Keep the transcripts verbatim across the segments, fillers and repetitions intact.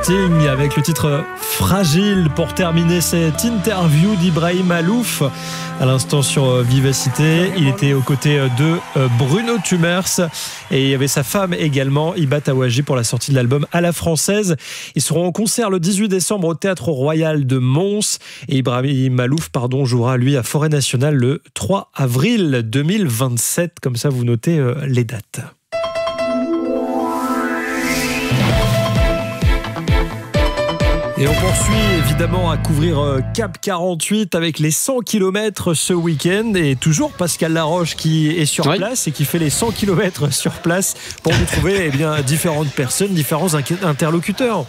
Sting avec le titre Fragile pour terminer cette interview d'Ibrahim Malouf. À l'instant sur Vivacité, il était aux côtés de Bruno Tumers et il y avait sa femme également, Iba Tawaji, pour la sortie de l'album À la Française. Ils seront en concert le dix-huit décembre au Théâtre Royal de Mons et Ibrahim Malouf pardon, jouera lui à Forêt Nationale le trois avril deux mille vingt-sept. Comme ça, vous notez les dates. Et on poursuit évidemment à couvrir Cap quarante-huit avec les cent kilomètres ce week-end. Et toujours Pascal Laroche qui est sur oui. place et qui fait les cent kilomètres sur place pour nous trouver eh bien, différentes personnes, différents interlocuteurs.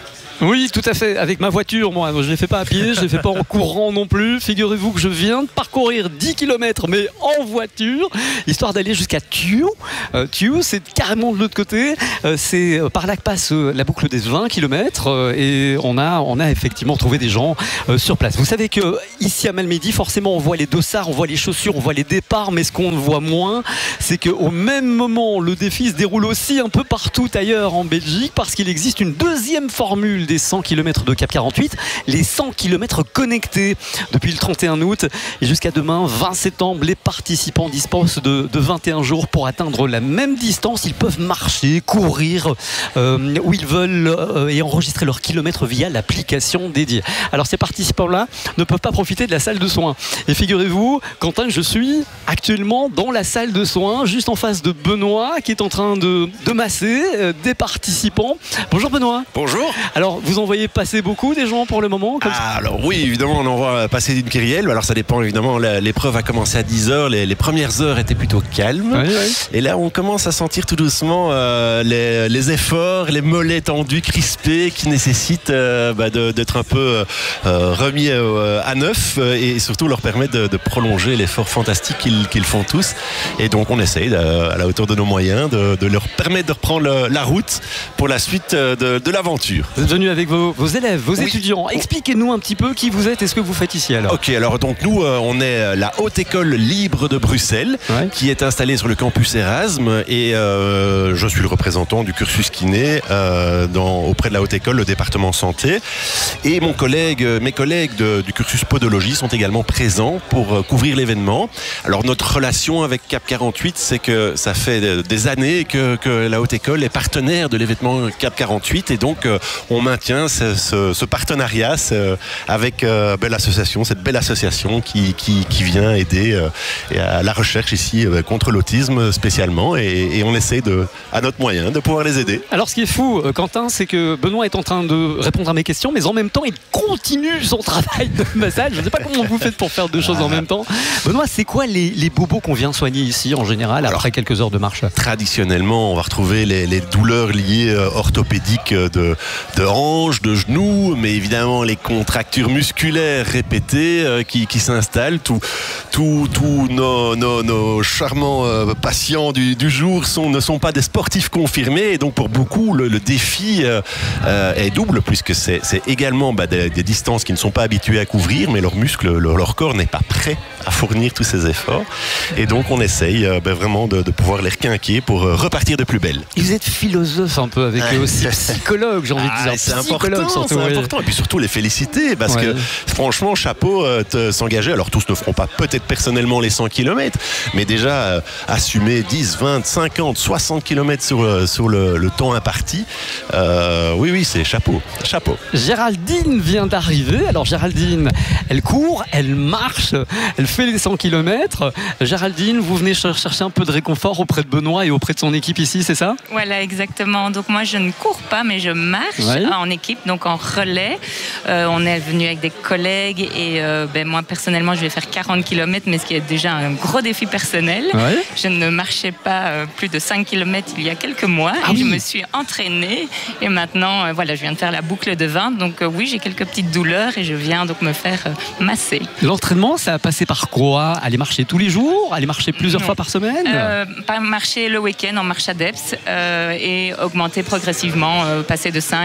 Oui, tout à fait. Avec ma voiture, moi, je ne l'ai fait pas à pied, je ne l'ai fait pas en courant non plus. Figurez-vous que je viens de parcourir dix kilomètres, mais en voiture, histoire d'aller jusqu'à Thiou. Euh, Thiou, c'est carrément de l'autre côté. Euh, c'est par là que passe euh, la boucle des vingt kilomètres. Euh, et on a, on a effectivement trouvé des gens euh, sur place. Vous savez qu'ici à Malmedy, forcément, on voit les dossards, on voit les chaussures, on voit les départs. Mais ce qu'on voit moins, c'est qu'au même moment, le défi se déroule aussi un peu partout ailleurs en Belgique, parce qu'il existe une deuxième formule des cent kilomètres de Cap quarante-huit, les cent kilomètres connectés. Depuis le trente et un août et jusqu'à demain, vingt septembre, les participants disposent de, de vingt et un jours pour atteindre la même distance. Ils peuvent marcher, courir euh, où ils veulent euh, et enregistrer leurs kilomètres via l'application dédiée. Alors ces participants-là ne peuvent pas profiter de la salle de soins. Et figurez-vous, Quentin, je suis actuellement dans la salle de soins, juste en face de Benoît qui est en train de, de masser euh, des participants. Bonjour Benoît. Bonjour. Alors vous en voyez passer beaucoup des gens pour le moment comme ah, Alors oui, évidemment, on en voit passer d'une kyrielle. Alors ça dépend évidemment, l'épreuve a commencé à dix heures, les, les premières heures étaient plutôt calmes. Oui, oui. Et là, on commence à sentir tout doucement euh, les, les efforts, les mollets tendus, crispés, qui nécessitent euh, bah, d'être un peu euh, remis euh, à neuf et surtout leur permettre de, de prolonger l'effort fantastique qu'ils qu'ils font tous. Et donc on essaye, de, à la hauteur de nos moyens, de, de leur permettre de reprendre le, la route pour la suite de, de l'aventure. Vous êtes venu avec vos, vos élèves, vos oui. étudiants. Expliquez-nous un petit peu qui vous êtes et ce que vous faites ici alors. Ok, alors donc nous, euh, on est la Haute École Libre de Bruxelles, ouais. qui est installée sur le campus Erasme et euh, je suis le représentant du cursus kiné euh, dans, auprès de la Haute École, le département santé. Et mon collègue, mes collègues de, du cursus podologie sont également présents pour euh, couvrir l'événement. Alors notre relation avec Cap quarante-huit, c'est que ça fait des années que, que la Haute École est partenaire de l'événement Cap quarante-huit et donc euh, on maintient ce, ce, ce partenariat ce, avec euh, ben, l'association, cette belle association qui, qui, qui vient aider euh, à la recherche ici euh, contre l'autisme spécialement et, et on essaie de, à notre moyen de pouvoir les aider. Alors ce qui est fou, Quentin, c'est que Benoît est en train de répondre à mes questions, mais en même temps il continue son travail de massage. Je ne sais pas comment vous faites pour faire deux choses ah. en même temps. Benoît, c'est quoi les, les bobos qu'on vient soigner ici en général après Alors, quelques heures de marche? Traditionnellement, on va retrouver les, les douleurs liées euh, orthopédiques de, de hanches, de genoux, mais évidemment les contractures musculaires répétées euh, qui, qui s'installent. Tous tout, tout nos, nos, nos charmants euh, patients du, du jour sont, ne sont pas des sportifs confirmés et donc pour beaucoup le, le défi euh, euh, est double puisque c'est également bah, des, des distances qu'ils ne sont pas habitués à couvrir, mais leur muscle, leur, leur corps n'est pas prêt à fournir tous ces efforts et donc on essaye euh, bah, vraiment de, de pouvoir les requinquer pour euh, repartir de plus belle. Et vous êtes philosophe un peu avec eux aussi, psychologue, j'ai envie ah, de dire. C'est important, c'est oui. important et puis surtout les féliciter parce ouais. que franchement chapeau euh, s'engager, alors tous ne feront pas peut-être personnellement les cent kilomètres mais déjà euh, assumer dix, vingt, cinquante, soixante kilomètres sur, euh, sur le, le temps imparti euh, oui oui c'est chapeau, chapeau. Géraldine vient d'arriver. Alors Géraldine, elle court, elle marche, elle fait les cent kilomètres. Géraldine, vous venez chercher un peu de réconfort auprès de Benoît et auprès de son équipe ici, c'est ça? Voilà, exactement. Donc moi je ne cours pas mais je marche ouais. en équipe, donc en relais. Euh, on est venu avec des collègues et euh, ben, moi personnellement je vais faire quarante kilomètres mais ce qui est déjà un gros défi personnel. Ouais. Je ne marchais pas euh, plus de cinq kilomètres il y a quelques mois ah et oui. je me suis entraînée et maintenant euh, voilà, je viens de faire la boucle de vingt donc euh, oui j'ai quelques petites douleurs et je viens donc me faire euh, masser. L'entraînement ça a passé par quoi? Aller marcher tous les jours? Aller marcher plusieurs non. fois par semaine? euh, Pas marcher le week-end en marche adepte euh, et augmenter progressivement, euh, passer de cinq à dix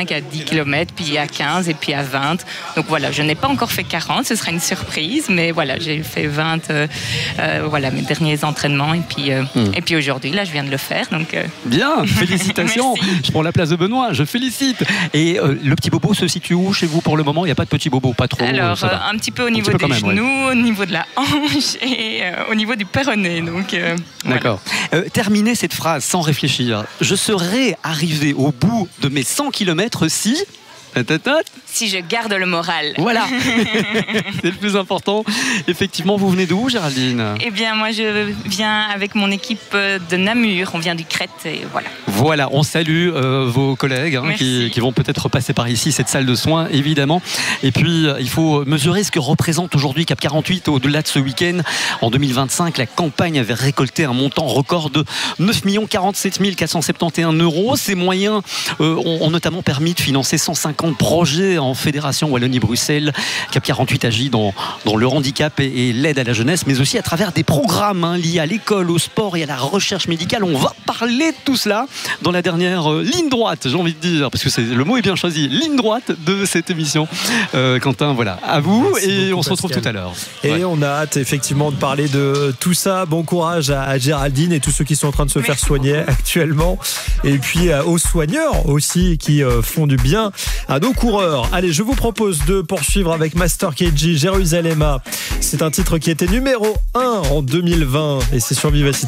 kilomètres, puis à quinze et puis à vingt. Donc voilà, je n'ai pas encore fait quarante, ce sera une surprise, mais voilà, j'ai fait vingt, euh, euh, voilà, mes derniers entraînements, et puis, euh, mmh. et puis aujourd'hui, là, je viens de le faire. Donc, euh... Bien, félicitations. Je prends la place de Benoît, je félicite. Et euh, le petit bobo se situe où chez vous pour le moment? Il n'y a pas de petit bobo, pas trop? Alors, ça va. Euh, un petit peu au niveau des même, genoux, ouais. Au niveau de la hanche et euh, au niveau du péroné. Donc, euh, d'accord. Voilà. Euh, terminez cette phrase sans réfléchir. Je serai arrivé au bout de mes cent kilomètres si... Si je garde le moral. Voilà, c'est le plus important. Effectivement, vous venez d'où, Géraldine? Eh bien, moi, je viens avec mon équipe de Namur. On vient du Crète et voilà. Voilà, on salue euh, vos collègues hein, qui, qui vont peut-être passer par ici, cette salle de soins, évidemment. Et puis, il faut mesurer ce que représente aujourd'hui Cap quarante-huit au-delà de ce week-end. En deux mille vingt-cinq, la campagne avait récolté un montant record de neuf millions quarante-sept mille quatre cent soixante et onze euros. Ces moyens euh, ont, ont notamment permis de financer cent cinquante projets en Fédération Wallonie-Bruxelles. Cap quarante-huit agit dans, dans le handicap et, et l'aide à la jeunesse, mais aussi à travers des programmes hein, liés à l'école, au sport et à la recherche médicale. On va parler de tout cela dans la dernière euh, ligne droite, j'ai envie de dire, parce que c'est, le mot est bien choisi, ligne droite de cette émission. Euh, Quentin, voilà, à vous. Merci et beaucoup, on se retrouve Pascal. Tout à l'heure. Et ouais. on a hâte effectivement de parler de tout ça. Bon courage à, à Géraldine et tous ceux qui sont en train de se Merci faire soigner beaucoup. Actuellement. Et puis euh, aux soigneurs aussi qui euh, font du bien à nos coureurs. Allez, je vous propose de poursuivre avec Master K G, Jérusalem. C'est un titre qui était numéro un en deux mille vingt et c'est sur Vivacité.